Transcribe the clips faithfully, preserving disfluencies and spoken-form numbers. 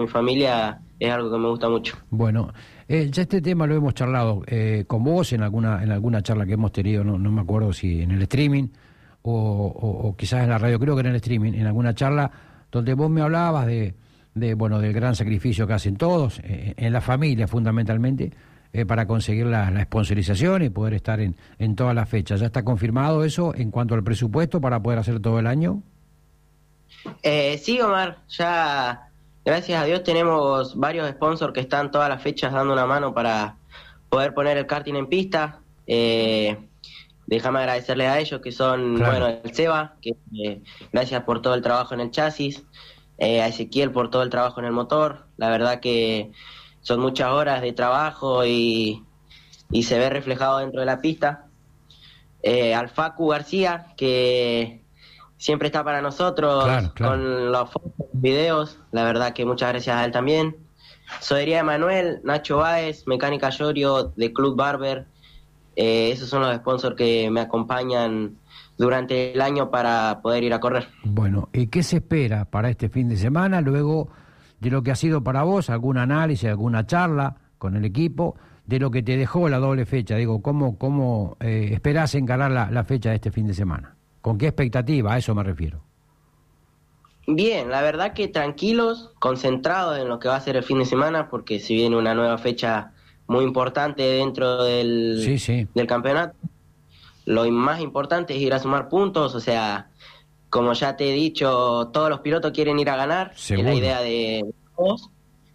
mi familia, es algo que me gusta mucho. Bueno, eh, ya este tema lo hemos charlado eh, con vos en alguna en alguna charla que hemos tenido, no, no me acuerdo si en el streaming o, o, o quizás en la radio, creo que en el streaming, en alguna charla donde vos me hablabas de, de bueno, del gran sacrificio que hacen todos, eh, en la familia fundamentalmente, eh, para conseguir la, la sponsorización y poder estar en, en todas las fechas. ¿Ya está confirmado eso en cuanto al presupuesto para poder hacer todo el año? Eh, sí, Omar, ya gracias a Dios tenemos varios sponsors que están todas las fechas dando una mano para poder poner el karting en pista. Eh, déjame agradecerles a ellos que son, claro. bueno, el Seba, que eh, gracias por todo el trabajo en el chasis, eh, a Ezequiel por todo el trabajo en el motor. La verdad que son muchas horas de trabajo y, y se ve reflejado dentro de la pista. Eh, al Facu García, que siempre está para nosotros, claro, claro. con los fotos, los videos, la verdad que muchas gracias a él también. Sodería Emanuel, Nacho Báez, Mecánica Llorio, de Club Barber, eh, esos son los sponsors que me acompañan durante el año para poder ir a correr. Bueno, ¿y qué se espera para este fin de semana, luego de lo que ha sido para vos, algún análisis, alguna charla con el equipo, de lo que te dejó la doble fecha? Digo, ¿cómo, cómo eh, esperás encarar la, la fecha de este fin de semana? ¿Con qué expectativa? A eso me refiero. Bien, la verdad que tranquilos, concentrados en lo que va a ser el fin de semana, porque si viene una nueva fecha muy importante dentro del, sí, sí. del campeonato, lo más importante es ir a sumar puntos, o sea, como ya te he dicho, todos los pilotos quieren ir a ganar, Seguro. Es la idea de todos,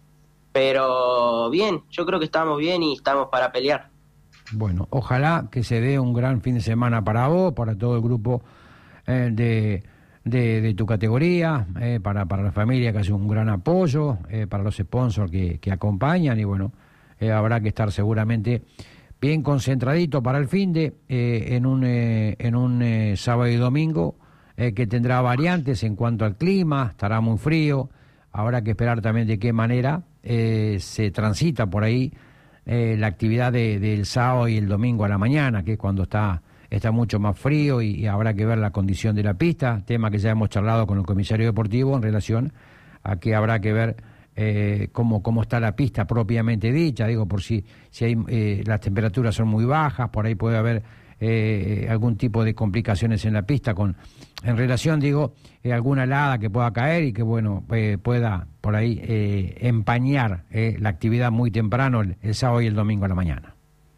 pero bien, yo creo que estamos bien y estamos para pelear. Bueno, ojalá que se dé un gran fin de semana para vos, para todo el grupo eh, de, de, de tu categoría, eh, para, para la familia que hace un gran apoyo, eh, para los sponsors que, que acompañan y bueno, eh, habrá que estar seguramente bien concentradito para el fin de eh, en un, eh, en un eh, sábado y domingo eh, que tendrá variantes en cuanto al clima, estará muy frío, habrá que esperar también de qué manera eh, se transita por ahí Eh, la actividad de, del sábado y el domingo a la mañana, que es cuando está está mucho más frío y, y habrá que ver la condición de la pista, tema que ya hemos charlado con el comisario deportivo en relación a que habrá que ver eh, cómo cómo está la pista propiamente dicha, digo, por si si hay eh, las temperaturas son muy bajas, por ahí puede haber eh, algún tipo de complicaciones en la pista con en relación, digo, eh, alguna helada que pueda caer y que, bueno, eh, pueda por ahí eh, empañar eh, la actividad muy temprano el, el sábado y el domingo a la mañana.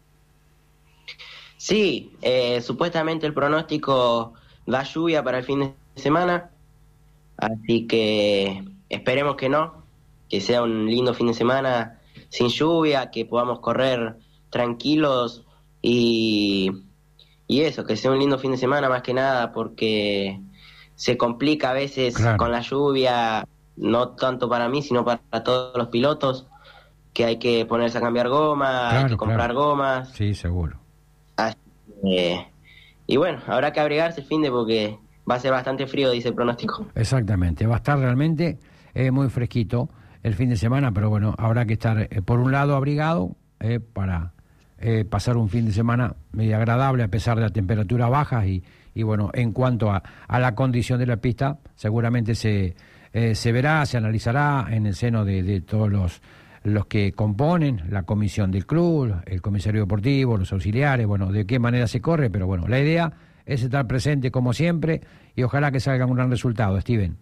Sí, eh, supuestamente el pronóstico da lluvia para el fin de semana, así que esperemos que no, que sea un lindo fin de semana sin lluvia, que podamos correr tranquilos y... Y eso, que sea un lindo fin de semana más que nada, porque se complica a veces claro. con la lluvia, no tanto para mí, sino para todos los pilotos, que hay que ponerse a cambiar goma, claro, hay que comprar claro. gomas. Sí, seguro. Así, eh, y bueno, habrá que abrigarse el fin de porque va a ser bastante frío, dice el pronóstico. Exactamente, va a estar realmente eh, muy fresquito el fin de semana, pero bueno, habrá que estar eh, por un lado abrigado eh, para... Eh, pasar un fin de semana medio agradable a pesar de las temperaturas bajas y, y bueno, en cuanto a, a la condición de la pista, seguramente se, eh, se verá, se analizará en el seno de, de todos los, los que componen la comisión del club, el comisario deportivo, los auxiliares, bueno, de qué manera se corre, pero bueno, la idea es estar presente como siempre y ojalá que salga un gran resultado, Steven.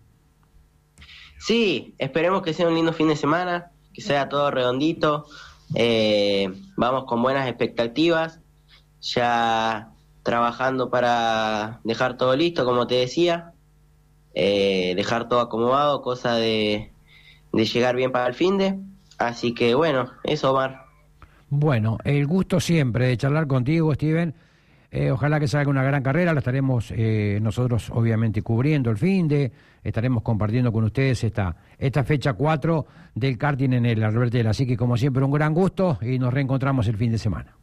Sí, esperemos que sea un lindo fin de semana, que sea todo redondito. Eh, vamos con buenas expectativas, ya trabajando para dejar todo listo, como te decía, eh, dejar todo acomodado, cosa de, de llegar bien para el finde. Así que bueno, eso, Omar. Bueno, el gusto siempre de charlar contigo, Steven. Eh, ojalá que salga una gran carrera, la estaremos eh, nosotros obviamente cubriendo el finde, estaremos compartiendo con ustedes esta esta fecha cuatro del karting en el Albertel, así que como siempre un gran gusto y nos reencontramos el fin de semana.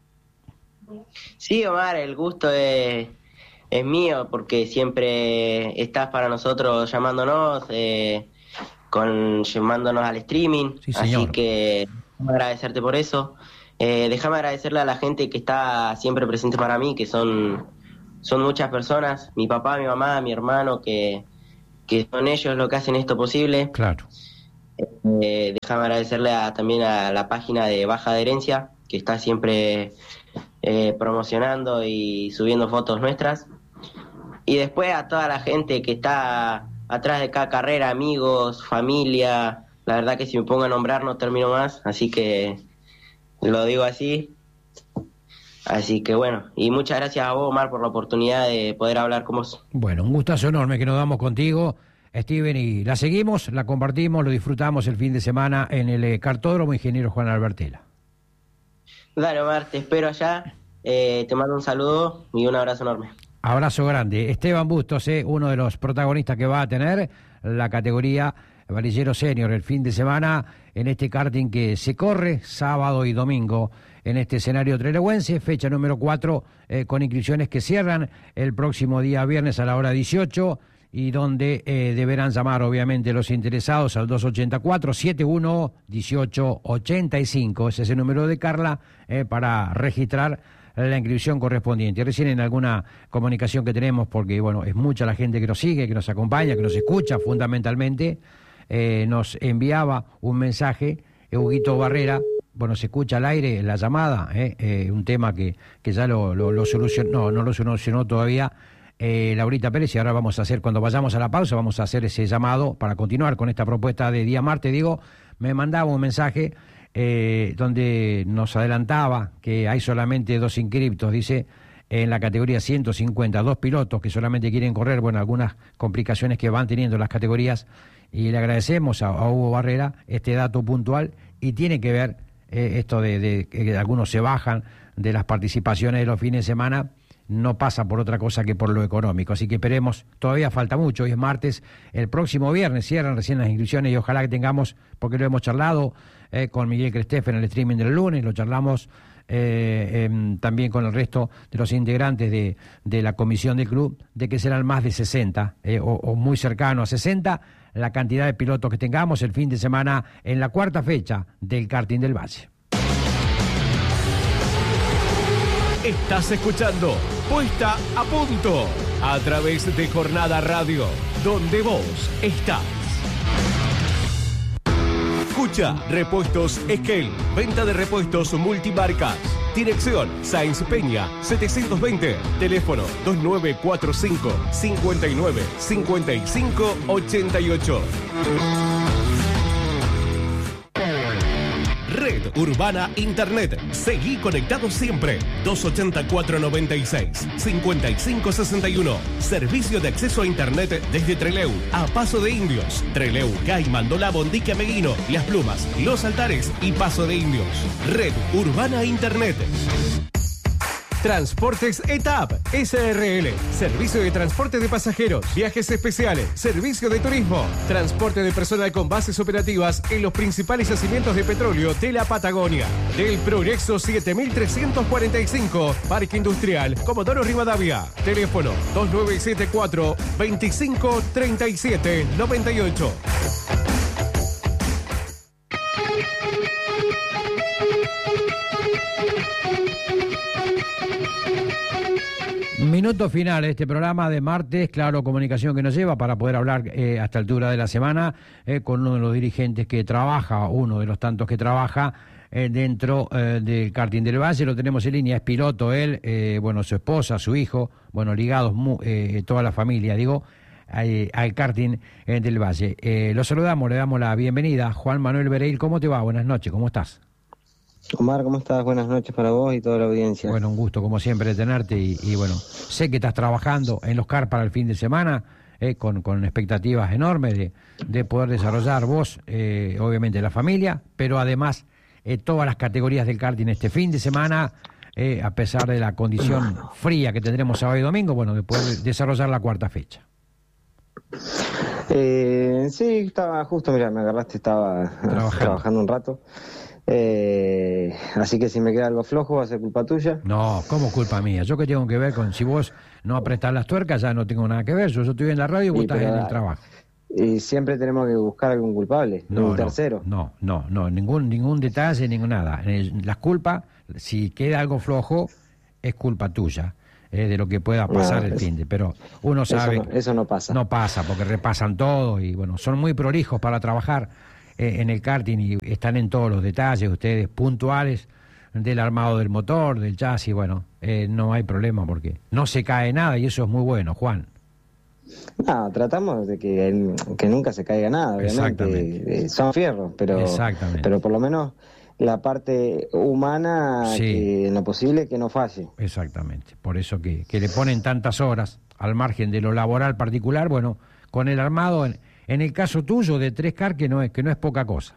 Sí, Omar, el gusto es, es mío porque siempre estás para nosotros llamándonos, eh, con llamándonos al streaming, sí, señor. Así que agradecerte por eso. Eh, déjame agradecerle a la gente que está siempre presente para mí, que son, son muchas personas, mi papá, mi mamá, mi hermano, que, que son ellos los que hacen esto posible. Claro. Eh, déjame agradecerle a, también a la página de Baja Adherencia, que está siempre eh, promocionando y subiendo fotos nuestras. Y después a toda la gente que está atrás de cada carrera, amigos, familia. La verdad que si me pongo a nombrar no termino más, así que lo digo así. Así que bueno, y muchas gracias a vos, Omar, por la oportunidad de poder hablar con vos. Bueno, un gustazo enorme que nos damos contigo, Steven, y la seguimos, la compartimos, lo disfrutamos el fin de semana en el eh, Cartódromo Ingeniero Juan Albertela. Dale, Omar, te espero allá, eh, te mando un saludo y un abrazo enorme. Abrazo grande. Esteban Bustos, eh, uno de los protagonistas que va a tener la categoría Varillero Senior el fin de semana en este karting que se corre sábado y domingo en este escenario trelewense, fecha número cuatro, eh, con inscripciones que cierran el próximo día viernes a la hora dieciocho y donde eh, deberán llamar obviamente los interesados al dos ochenta y cuatro, setenta y uno, dieciocho ochenta y cinco, ese es el número de Carla, eh, para registrar la inscripción correspondiente. Recién en alguna comunicación que tenemos, porque bueno, es mucha la gente que nos sigue, que nos acompaña, que nos escucha fundamentalmente, eh, nos enviaba un mensaje, Huguito Barrera, bueno, se escucha al aire la llamada, eh, eh, un tema que, que ya lo, lo, lo solucionó, no, no lo solucionó todavía eh, Laurita Pérez, y ahora vamos a hacer, cuando vayamos a la pausa, vamos a hacer ese llamado para continuar con esta propuesta de día martes. Digo, me mandaba un mensaje eh, donde nos adelantaba que hay solamente dos inscriptos, dice, en la categoría ciento cincuenta, dos pilotos que solamente quieren correr, bueno, algunas complicaciones que van teniendo las categorías, y le agradecemos a, a Hugo Barrera este dato puntual, y tiene que ver eh, esto de, de que algunos se bajan de las participaciones de los fines de semana, no pasa por otra cosa que por lo económico, así que esperemos, todavía falta mucho, hoy es martes, el próximo viernes cierran recién las inscripciones y ojalá que tengamos, porque lo hemos charlado eh, con Miguel Crestef en el streaming del lunes, lo charlamos eh, eh, también con el resto de los integrantes de, de la comisión del club, de que serán más de sesenta eh, o, o muy cercano a sesenta la cantidad de pilotos que tengamos el fin de semana en la cuarta fecha del karting del Valle. Estás escuchando Puesta a Punto a través de Jornada Radio, donde vos estás. Escucha Repuestos Esquel, venta de repuestos multimarcas. Dirección Sáenz Peña, setecientos veinte. Teléfono dos nueve cuatro cinco, cinco nueve, cinco cinco, ocho ocho. Red Urbana Internet. Seguí conectado siempre. dos ochenta y cuatro noventa y seis, cincuenta y cinco sesenta y uno. Servicio de acceso a Internet desde Trelew a Paso de Indios. Trelew, Gaiman, Dolá, Bondique, Meguino, Las Plumas, Los Altares y Paso de Indios. Red Urbana Internet. Transportes E T A P S R L, servicio de transporte de pasajeros, viajes especiales, servicio de turismo, transporte de personal con bases operativas en los principales yacimientos de petróleo de la Patagonia. Del Progreso siete mil trescientos cuarenta y cinco, Parque Industrial, Comodoro Rivadavia. Teléfono dos nueve siete cuatro, veinticinco, treinta y siete, noventa y ocho. Minuto final de este programa de martes, claro, comunicación que nos lleva para poder hablar eh, a esta altura de la semana eh, con uno de los dirigentes que trabaja, uno de los tantos que trabaja eh, dentro eh, del karting del Valle. Lo tenemos en línea, es piloto él, eh, bueno, su esposa, su hijo, bueno, ligados mu, eh, toda la familia, digo, al, al karting eh, del Valle. Eh, lo saludamos, le damos la bienvenida. Juan Manuel Bereil, ¿cómo te va? Buenas noches, ¿cómo estás? Omar, ¿cómo estás? Buenas noches para vos y toda la audiencia. Bueno, un gusto como siempre tenerte y, y bueno, sé que estás trabajando en los K A R para el fin de semana eh, con, con expectativas enormes de, de poder desarrollar vos, eh, obviamente la familia, pero además eh, todas las categorías del karting este fin de semana, eh, a pesar de la condición fría que tendremos sábado y domingo, bueno, de poder desarrollar la cuarta fecha. Eh, sí, estaba justo, mira, me agarraste, estaba trabajando, trabajando un rato. Eh, así que si me queda algo flojo va a ser culpa tuya. No, ¿cómo culpa mía? Yo que tengo que ver con si vos no apretás las tuercas, ya no tengo nada que ver. Yo, yo estoy en la radio y vos sí, estás en el trabajo. Y siempre tenemos que buscar algún culpable, no, un tercero. No, no, no, ningún ningún detalle, ningún nada. Las culpas, si queda algo flojo, es culpa tuya. Eh, de lo que pueda pasar no, el fin de, pero uno sabe eso no, eso no pasa no pasa porque repasan todo y bueno, son muy prolijos para trabajar eh, en el karting y están en todos los detalles, ustedes puntuales del armado del motor, del chasis, bueno, eh, no hay problema porque no se cae nada y eso es muy bueno, Juan. No, tratamos de que, que nunca se caiga nada, obviamente. Eh, son fierros, pero, pero por lo menos la parte humana, sí, que en lo posible que no falle. Exactamente, por eso que, que le ponen tantas horas al margen de lo laboral particular, bueno, con el armado, en, en el caso tuyo de tres car, que no es, que no es poca cosa.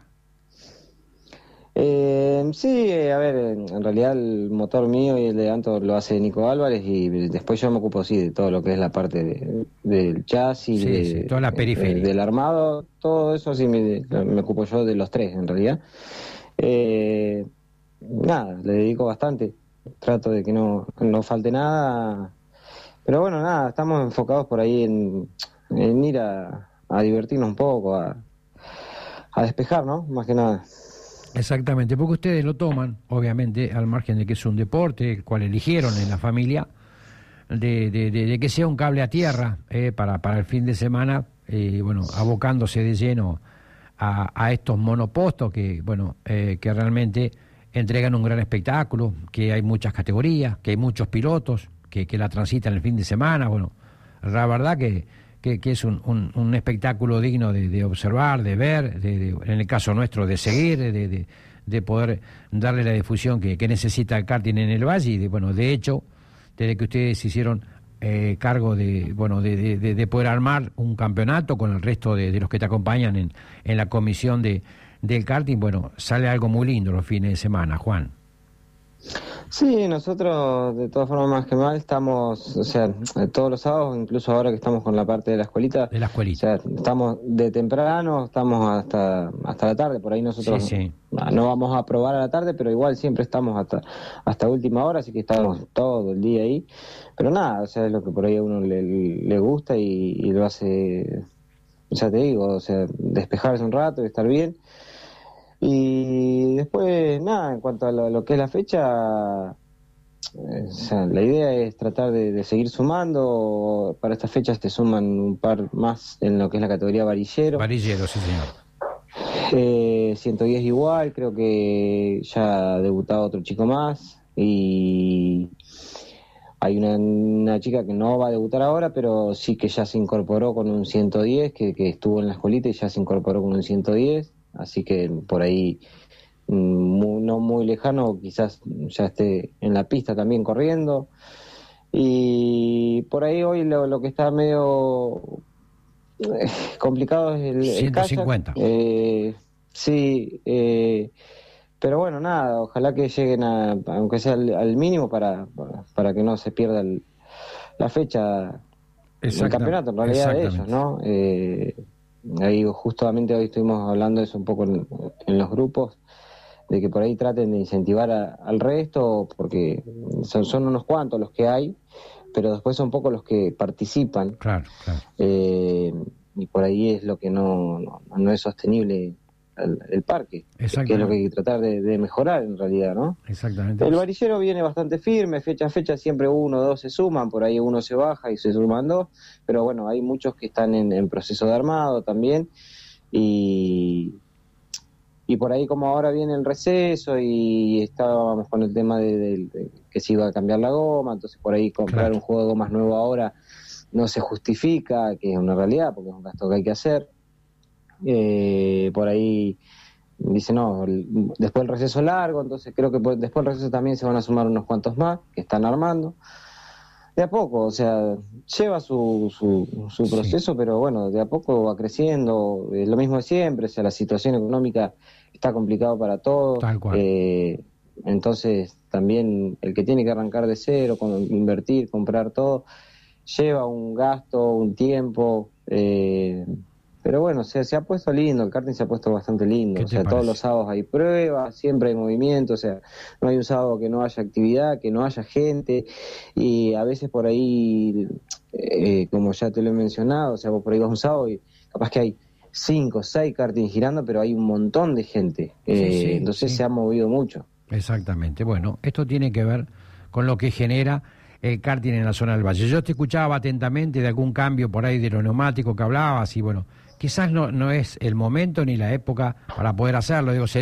Eh, sí, a ver, en realidad el motor mío y el de Anto lo hace Nico Álvarez y después yo me ocupo, sí, de todo lo que es la parte de, del chasis, sí, de, sí, toda la periferia, de, del armado, todo eso sí me, me ocupo yo de los tres en realidad. Eh, nada, le dedico bastante, trato de que no, no falte nada, pero bueno, nada, estamos enfocados por ahí en, en ir a, a divertirnos un poco, a, a despejar, ¿no? Más que nada. Exactamente, porque ustedes lo toman, obviamente, al margen de que es un deporte, el cual eligieron en la familia, de, de, de, de que sea un cable a tierra eh, para, para el fin de semana, eh, bueno, abocándose de lleno a, a estos monopostos que, bueno, eh, que realmente entregan un gran espectáculo, que hay muchas categorías, que hay muchos pilotos que, que la transitan el fin de semana, bueno, la verdad que... Que, que es un, un, un espectáculo digno de, de observar, de ver, de, de, en el caso nuestro de seguir, de, de, de poder darle la difusión que, que necesita el karting en el Valle. Y de, bueno, de hecho, desde que ustedes se hicieron eh, cargo de, bueno, de, de, de poder armar un campeonato con el resto de, de los que te acompañan en, en la comisión de, del karting, bueno, sale algo muy lindo los fines de semana, Juan. Sí, nosotros de todas formas más que mal estamos, o sea, todos los sábados, incluso ahora que estamos con la parte de la escuelita, de la escuelita. O sea, estamos de temprano, estamos hasta hasta la tarde, por ahí nosotros sí, sí. no vamos a probar a la tarde, pero igual siempre estamos hasta hasta última hora, así que estamos todo el día ahí, pero nada, o sea, es lo que por ahí a uno le, le gusta y, y lo hace, ya te digo, o sea, despejarse un rato y estar bien. Y después, nada, en cuanto a lo, lo que es la fecha, eh, o sea, la idea es tratar de, de seguir sumando. Para estas fechas te suman un par más en lo que es la categoría varillero. Varillero, sí, señor. Eh, ciento diez igual, creo que ya ha debutado otro chico más. Y hay una, una chica que no va a debutar ahora, pero sí que ya se incorporó con un ciento diez, que, que estuvo en la escuelita y ya se incorporó con un ciento diez. Así que por ahí, muy, no muy lejano, quizás ya esté en la pista también corriendo. Y por ahí hoy lo, lo que está medio eh, complicado es el, ciento cincuenta. El kayak. Eh, sí, eh, pero bueno, nada, ojalá que lleguen a, aunque sea al, al mínimo, para, para, para que no se pierda el, la fecha del campeonato, en realidad, de ellos, ¿no? Eh, Ahí justamente hoy estuvimos hablando de eso un poco en, en los grupos, de que por ahí traten de incentivar a, al resto, porque son, son unos cuantos los que hay, pero después son pocos los que participan. Claro, claro. Eh, y por ahí es lo que no, no, no es sostenible el, el parque, que es lo que hay que tratar de, de mejorar en realidad, ¿no? Exactamente. El varillero viene bastante firme, fecha a fecha siempre uno o dos se suman, por ahí uno se baja y se suman dos, pero bueno, hay muchos que están en, en proceso de armado también, y, y por ahí como ahora viene el receso y estábamos con el tema de, de, de que se iba a cambiar la goma, entonces por ahí comprar claro. un juego de gomas nuevo ahora no se justifica, que es una realidad, porque es un gasto que hay que hacer. Eh, por ahí dice no, el, después el receso largo, entonces creo que por, después del receso también se van a sumar unos cuantos más que están armando de a poco, o sea, lleva su, su, su proceso, sí. Pero bueno, de a poco va creciendo, eh, lo mismo de siempre, o sea, la situación económica está complicado para todos. Tal cual. Eh, entonces también el que tiene que arrancar de cero, con, invertir, comprar todo, lleva un gasto, un tiempo, eh, pero bueno, se, se ha puesto lindo, el karting se ha puesto bastante lindo, o sea, parece? Todos los sábados hay pruebas, siempre hay movimiento, o sea, no hay un sábado que no haya actividad, que no haya gente, y a veces por ahí, eh, como ya te lo he mencionado, o sea, vos por ahí vas un sábado y capaz que hay cinco, seis karting girando, pero hay un montón de gente, eh, sí, sí, entonces sí. Se ha movido mucho. Exactamente, bueno, esto tiene que ver con lo que genera el karting en la zona del Valle. Yo te escuchaba atentamente de algún cambio por ahí de los neumáticos que hablabas y bueno, quizás no, no es el momento ni la época para poder hacerlo. Digo, sería